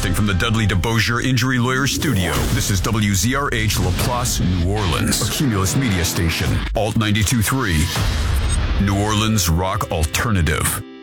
Broadcasting from the Dudley DeBosier Injury Lawyer Studio. This is WZRH Laplace, New Orleans. A Cumulus Media Station. Alt 92.3. New Orleans Rock Alternative.